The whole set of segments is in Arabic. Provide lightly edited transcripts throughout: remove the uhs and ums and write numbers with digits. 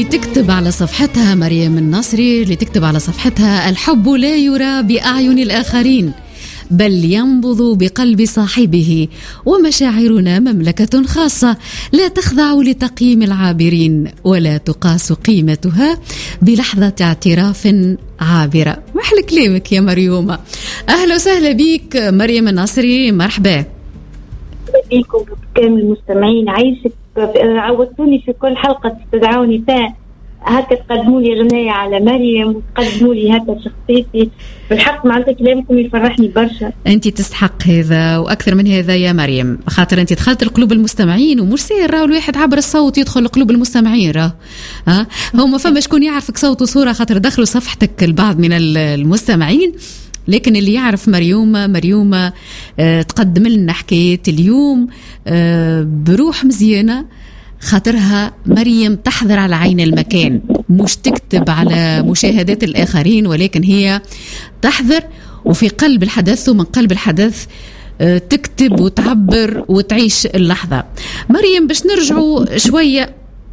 تكتب على صفحتها مريم النصري، اللي تكتب على صفحتها: الحب لا يرى بأعين الآخرين بل ينبض بقلب صاحبه، ومشاعرنا مملكة خاصة لا تخضع لتقييم العابرين ولا تقاس قيمتها بلحظة اعتراف عابرة. محل كلامك يا مريومة. أهلا وسهلا بيك مريم النصري، مرحبا بيكم كامل المستمعين. عايشك عودتوني في كل حلقة تستدعوني فيها هكا تقدموا لي غناية على مريم وتقدموا لي هكا شخصيتي. بالحق معناتها كلامكم يفرحني برشا. انت تستحق هذا واكثر من هذا يا مريم، خاطر انت دخلت لقلوب المستمعين، ومش سير راه الواحد عبر الصوت يدخل لقلوب المستمعين. راه هما فما شكون يعرفك صوت وصورة خاطر دخلوا صفحتك البعض من المستمعين، لكن اللي يعرف مريومة تقدم لنا حكاية اليوم بروح مزيانة، خاطرها مريم تحضر على عين المكان، مش تكتب على مشاهدات الآخرين، ولكن هي تحضر وفي قلب الحدث، ومن قلب الحدث تكتب وتعبر وتعيش اللحظة. مريم باش نرجعوا شوية،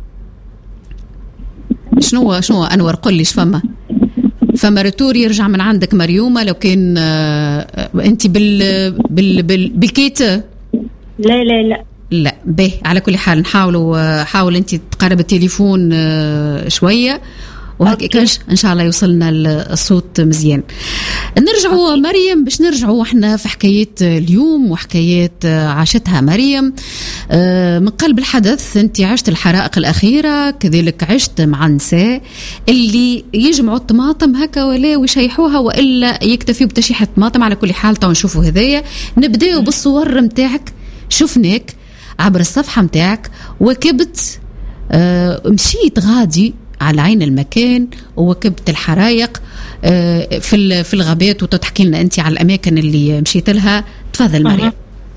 شنو أنور قل ليش فما رتور يرجع من عندك مريومة؟ لو كان أنت بالكيت لا به. على كل حال حاول أنت تقرب التليفون شوية وهكاش إن شاء الله يوصلنا الصوت مزيان. نرجعوا مريم، باش نرجعوا احنا في حكاية اليوم وحكايات عاشتها مريم من قلب الحدث. انت عشت الحرائق الأخيرة، كذلك عشت مع نساء اللي يجمعوا الطماطم هكا ولا ويشيحوها وإلا يكتفي بتشيح الطماطم. على كل حال تو نشوفوا هذايا. نبداو بالصور متاعك، شفناك عبر الصفحة متاعك وكبت مشيت غادي على عين المكان ووكبت الحرايق في الغابات، وتحكي لنا أنت على الأماكن اللي مشيت لها. تفضل مريم.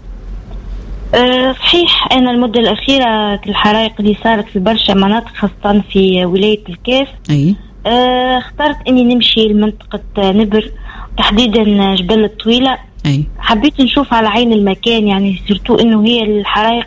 صحيح، أنا المدة الأخيرة الحرايق اللي صارت في برشا مناطق خاصة في ولاية الكاف. اخترت أني نمشي لمنطقة نبر، تحديدا جبل الطويلة. حبيت نشوف على عين المكان، يعني سيرتو أنه هي الحرايق